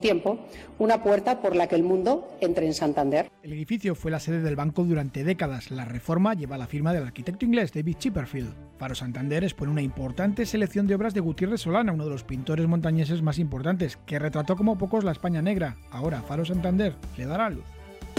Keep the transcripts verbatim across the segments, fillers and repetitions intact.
tiempo una puerta por la que el mundo entre en Santander. El edificio fue la sede del banco durante décadas. La reforma lleva la firma del arquitecto inglés David Chipperfield. Faro Santander expone una importante selección de obras de Gutiérrez Solana, uno de los pintores montañeses más importantes, que retrató como pocos la España negra. Ahora Faro Santander le dará luz.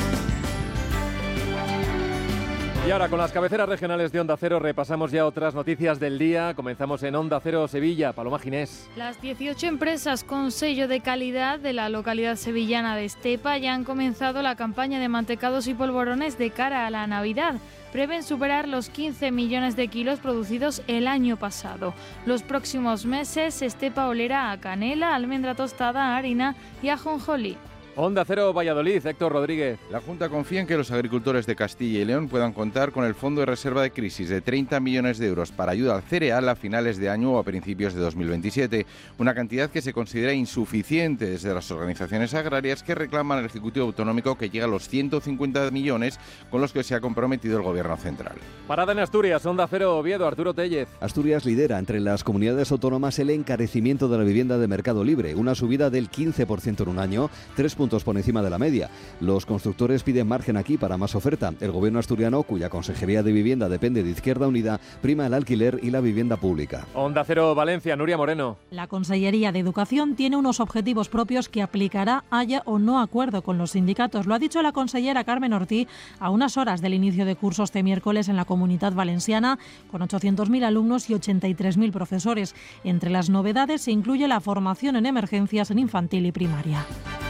Y ahora con las cabeceras regionales de Onda Cero repasamos ya otras noticias del día. Comenzamos en Onda Cero Sevilla. Paloma Ginés. Las dieciocho empresas con sello de calidad de la localidad sevillana de Estepa ya han comenzado la campaña de mantecados y polvorones de cara a la Navidad. Prevén superar los quince millones de kilos producidos el año pasado. Los próximos meses Estepa olerá a canela, almendra tostada, harina y ajonjolí. Onda Cero Valladolid, Héctor Rodríguez. La Junta confía en que los agricultores de Castilla y León puedan contar con el Fondo de Reserva de Crisis de treinta millones de euros para ayuda al cereal a finales de año o a principios de dos mil veintisiete, una cantidad que se considera insuficiente desde las organizaciones agrarias que reclaman al Ejecutivo Autonómico que llegue a los ciento cincuenta millones con los que se ha comprometido el Gobierno central. Parada en Asturias, Onda Cero Oviedo, Arturo Tellez. Asturias lidera entre las comunidades autónomas el encarecimiento de la vivienda de mercado libre, una subida del quince por ciento en un año, tres puntos por encima de la media. Los constructores piden margen aquí para más oferta. El gobierno asturiano, cuya Consejería de Vivienda depende de Izquierda Unida, prima el alquiler y la vivienda pública. Onda Cero Valencia, Nuria Moreno. La Consellería de Educación tiene unos objetivos propios que aplicará haya o no acuerdo con los sindicatos. Lo ha dicho la consellera Carmen Ortí a unas horas del inicio de curso este miércoles en la Comunidad Valenciana, con ochocientos mil alumnos y ochenta y tres mil profesores. Entre las novedades se incluye la formación en emergencias en infantil y primaria.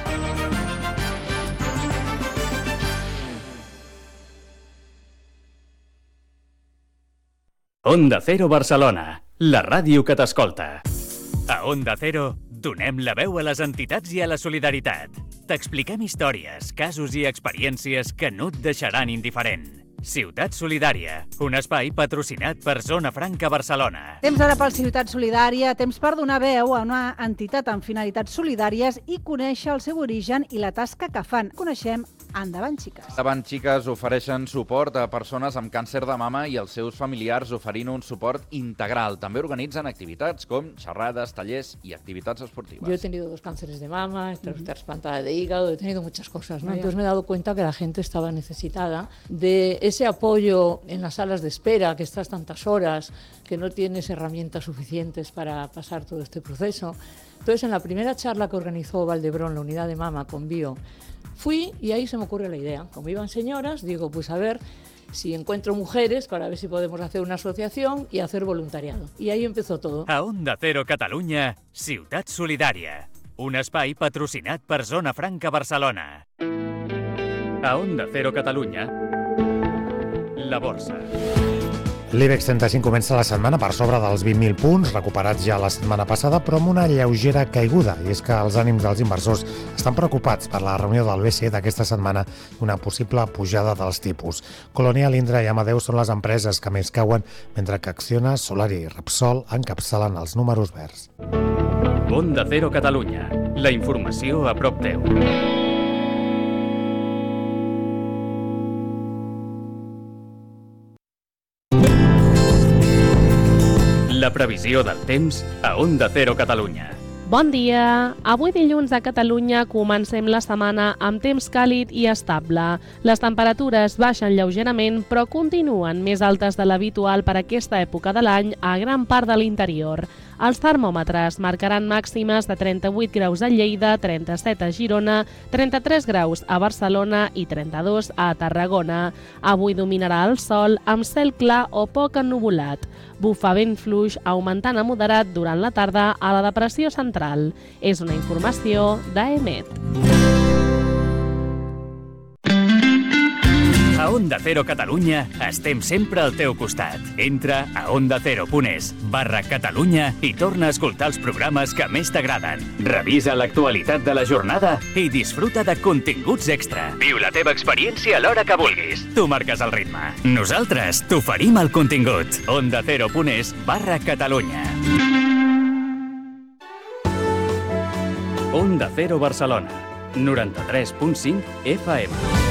Onda Cero Barcelona, la ràdio que t'escolta. A Onda Cero donem la veu a les entitats i a la solidaritat. T'expliquem històries, casos i experiències que no et deixaran indiferent. Ciutat Solidària, un espai patrocinat per Zona Franca Barcelona. Temps ara pel Ciutat Solidària, temps per donar veu a una entitat amb finalitats solidàries i conèixer el seu origen i la tasca que fan. Coneixem Endavant Xiques. Endavant Xiques ofereixen suport a persones amb càncer de mama i als seus familiars oferint un suport integral. També organitzen activitats com xerrades, tallers i activitats esportives. Yo he tenido dos cánceres de mama, he estado uh-huh. trasplantada de hígado, he tenido muchas cosas, ¿no? Entonces me he dado cuenta que la gente estaba necesitada de ese apoyo en las salas de espera, que estás tantas horas, que no tienes herramientas suficientes para pasar todo este proceso. Entonces, en la primera charla que organizó Valdebrón, la unidad de mama con Bio, fui y ahí se me ocurrió la idea. Como iban señoras, digo, pues a ver si encuentro mujeres para ver si podemos hacer una asociación y hacer voluntariado. Y ahí empezó todo. A Onda Cero Catalunya, Ciutat Solidària, un espai patrocinat per Zona Franca Barcelona. A Onda Cero Catalunya, la borsa. L'IBEX trenta cinc comença la setmana per sobre dels vint mil punts, recuperats ja la setmana passada, però amb una lleugera caiguda. I és que els ànims dels inversors estan preocupats per la reunió del B C E d'aquesta setmana i una possible pujada dels tipus. Colonial, Indra i Amadeus són les empreses que més cauen, mentre que Acciona, Solar i Repsol encapçalen els números verds. Onda Cero Catalunya, la informació a prop teu. La previsió del temps a Onda Cero Catalunya. Bon dia! Avui dilluns a Catalunya comencem la setmana amb temps càlid i estable. Les temperatures baixen lleugerament però continuen més altes de l'habitual per aquesta època de l'any a gran part de l'interior. Els termòmetres marcaran màximes de trenta-vuit graus a Lleida, trenta-set a Girona, trenta-tres graus a Barcelona i trenta-dos a Tarragona. Avui dominarà el sol amb cel clar o poc ennuvolat. Bufa vent fluix augmentant a moderat durant la tarda a la depressió central. És una informació d'A E M E T. A Onda Cero Catalunya estem sempre al teu costat. Entra a ondacero.es barra Catalunya i torna a escoltar els programes que més t'agraden. Revisa l'actualitat de la jornada i disfruta de continguts extra. Viu la teva experiència a l'hora que vulguis. Tu marques el ritme. Nosaltres t'oferim el contingut. ondacero.es barra Catalunya. Onda Cero Barcelona, noranta-tres punt cinc F M.